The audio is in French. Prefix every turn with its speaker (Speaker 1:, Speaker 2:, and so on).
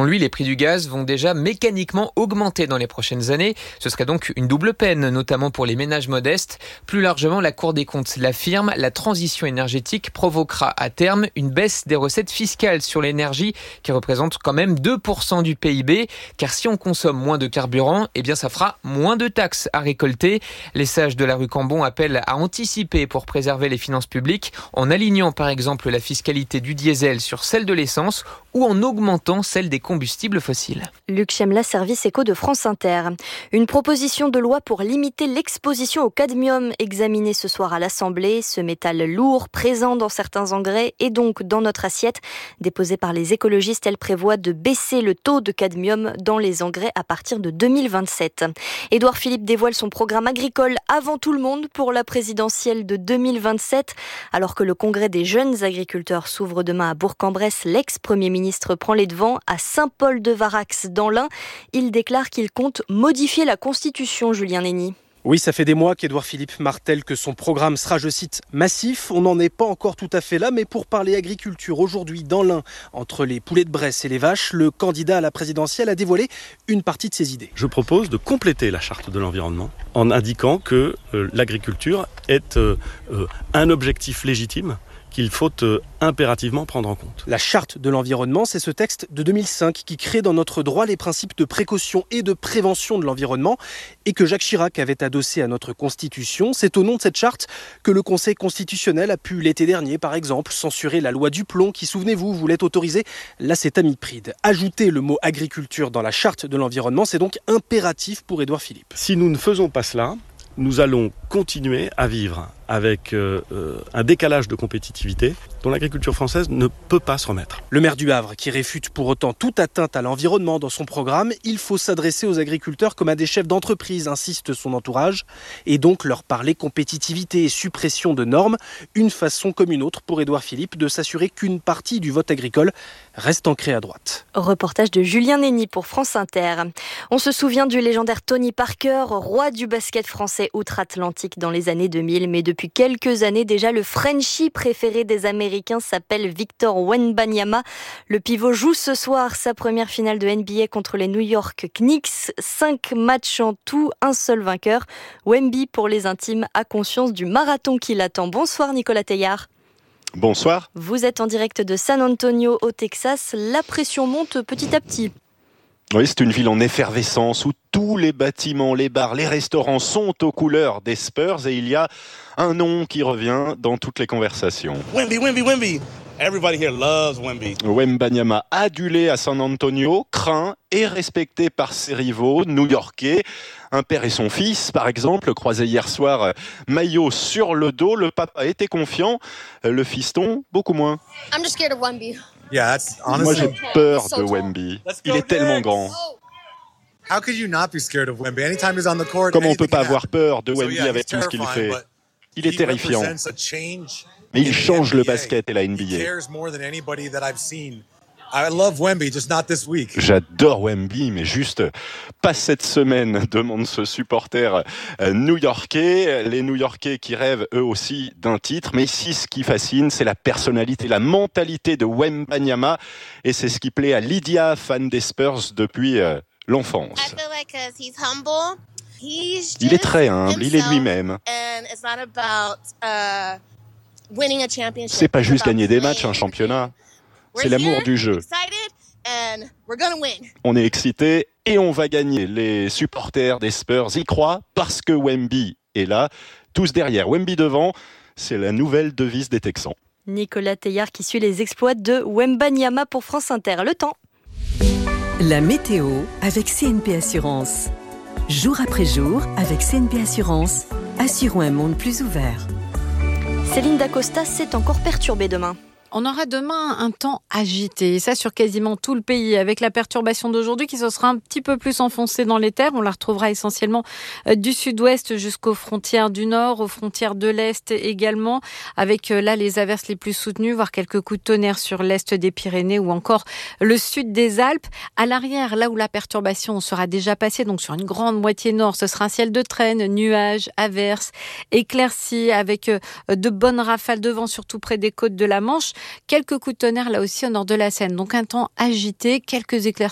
Speaker 1: Selon lui, les prix du gaz vont déjà mécaniquement augmenter dans les prochaines années. Ce serait donc une double peine, notamment pour les ménages modestes. Plus largement, la Cour des comptes l'affirme, la transition énergétique provoquera à terme une baisse des recettes fiscales sur l'énergie qui représente quand même 2% du PIB. Car si on consomme moins de carburant, eh bien ça fera moins de taxes à récolter. Les sages de la rue Cambon appellent à anticiper pour préserver les finances publiques en alignant par exemple la fiscalité du diesel sur celle de l'essence ou en augmentant celle des combustibles fossiles.
Speaker 2: Luc Chemla, service éco de France Inter. Une proposition de loi pour limiter l'exposition au cadmium examinée ce soir à l'Assemblée. Ce métal lourd, présent dans certains engrais et donc dans notre assiette. Déposée par les écologistes, elle prévoit de baisser le taux de cadmium dans les engrais à partir de 2027. Édouard Philippe dévoile son programme agricole avant tout le monde pour la présidentielle de 2027. Alors que le congrès des jeunes agriculteurs s'ouvre demain à Bourg-en-Bresse, l'ex-premier ministre prend les devants à Saint-Paul-de-Varax dans l'Ain. Il déclare qu'il compte modifier la Constitution, Julien Nény.
Speaker 3: Oui, ça fait des mois qu'Édouard Philippe martèle que son programme sera, je cite, massif. On n'en est pas encore tout à fait là, mais pour parler agriculture aujourd'hui dans l'Ain, entre les poulets de Bresse et les vaches, le candidat à la présidentielle a dévoilé une partie de ses idées.
Speaker 4: Je propose de compléter la charte de l'environnement en indiquant que l'agriculture est un objectif légitime qu'il faut impérativement prendre en compte.
Speaker 3: La charte de l'environnement, c'est ce texte de 2005 qui crée dans notre droit les principes de précaution et de prévention de l'environnement et que Jacques Chirac avait adossé à notre Constitution. C'est au nom de cette charte que le Conseil constitutionnel a pu l'été dernier, par exemple, censurer la loi du plomb qui, souvenez-vous, voulait autoriser l'acétamipride. Ajouter le mot agriculture dans la charte de l'environnement, c'est donc impératif pour Édouard Philippe.
Speaker 4: Si nous ne faisons pas cela, nous allons continuer à vivre avec un décalage de compétitivité dont l'agriculture française ne peut pas se remettre.
Speaker 3: Le maire du Havre qui réfute pour autant toute atteinte à l'environnement dans son programme, il faut s'adresser aux agriculteurs comme à des chefs d'entreprise, insiste son entourage, et donc leur parler compétitivité et suppression de normes, une façon comme une autre pour Édouard Philippe de s'assurer qu'une partie du vote agricole reste ancrée à droite.
Speaker 2: Reportage de Julien Nény pour France Inter. On se souvient du légendaire Tony Parker, roi du basket français outre-Atlantique dans les années 2000, mais depuis quelques années déjà, le Frenchie préféré des Américains s'appelle Victor Wembanyama. Le pivot joue ce soir sa première finale de NBA contre les New York Knicks. 5 matchs en tout, un seul vainqueur. Wemby, pour les intimes, a conscience du marathon qui l'attend. Bonsoir Nicolas Teillard.
Speaker 5: Bonsoir.
Speaker 2: Vous êtes en direct de San Antonio au Texas. La pression monte petit à petit.
Speaker 5: Oui, c'est une ville en effervescence où tous les bâtiments, les bars, les restaurants sont aux couleurs des Spurs et il y a un nom qui revient dans toutes les conversations.
Speaker 6: Wemby. Everybody here loves Wemby.
Speaker 5: Wembanyama, adulé à San Antonio, craint et respecté par ses rivaux new-yorkais. Un père et son fils, par exemple, croisés hier soir, maillot sur le dos. Le papa était confiant, le fiston, beaucoup moins.
Speaker 7: I'm just scared of Wemby.
Speaker 6: Yeah, that's honestly.
Speaker 5: Moi, j'ai peur de Wemby. Il est tellement grand.
Speaker 6: How could you not be scared of Wemby? Anytime he's on the court.
Speaker 5: Comment on peut pas avoir peur de Wemby avec tout ce qu'il fait? Il est terrifiant. Mais il change le basket et la NBA. J'adore Wemby, mais juste pas cette semaine, demande ce supporter new-yorkais. Les new-yorkais qui rêvent eux aussi d'un titre. Mais ici, ce qui fascine, c'est la personnalité, la mentalité de Wembanyama. Et c'est ce qui plaît à Lydia, fan des Spurs depuis l'enfance. Il est très humble, il est lui-même. C'est pas juste gagner des matchs, un championnat. C'est l'amour du jeu. On est excités et on va gagner. Les supporters des Spurs y croient parce que Wemby est là. Tous derrière, Wemby devant. C'est la nouvelle devise des Texans.
Speaker 2: Nicolas Teillard qui suit les exploits de Wembanyama pour France Inter. Le temps.
Speaker 8: La météo avec CNP Assurance. Jour après jour, avec CNP Assurance, assurons un monde plus ouvert.
Speaker 2: Céline Dacosta, c'est encore perturbé demain.
Speaker 9: On aura demain un temps agité, et ça sur quasiment tout le pays, avec la perturbation d'aujourd'hui qui se sera un petit peu plus enfoncée dans les terres. On la retrouvera essentiellement du sud-ouest jusqu'aux frontières du nord, aux frontières de l'est également, avec là les averses les plus soutenues, voire quelques coups de tonnerre sur l'est des Pyrénées ou encore le sud des Alpes. À l'arrière, là où la perturbation sera déjà passée, donc sur une grande moitié nord, ce sera un ciel de traîne, nuages, averses, éclaircies, avec de bonnes rafales de vent, surtout près des côtes de la Manche. Quelques coups de tonnerre là aussi au nord de la Seine. Donc un temps agité, quelques éclaircies